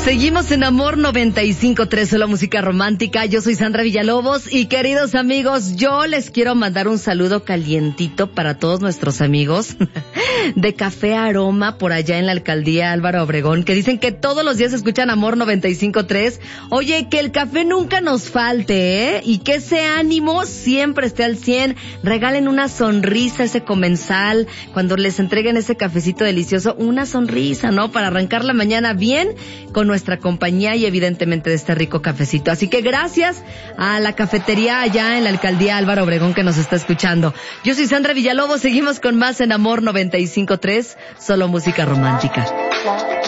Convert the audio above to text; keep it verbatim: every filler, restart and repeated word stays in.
Seguimos en Amor noventa y cinco punto tres, solo música romántica. Yo soy Sandra Villalobos y queridos amigos, yo les quiero mandar un saludo calientito para todos nuestros amigos de Café Aroma por allá en la alcaldía Álvaro Obregón, que dicen que todos los días escuchan Amor noventa y cinco punto tres. Oye, que el café nunca nos falte, ¿eh? Y que ese ánimo siempre esté al cien. Regalen una sonrisa a ese comensal cuando les entreguen ese cafecito delicioso, una sonrisa, ¿no? Para arrancar la mañana bien con nuestra compañía y evidentemente de este rico cafecito. Así que gracias a la cafetería allá en la alcaldía Álvaro Obregón que nos está escuchando. Yo soy Sandra Villalobos, seguimos con más en Amor noventa y cinco punto tres, solo música romántica.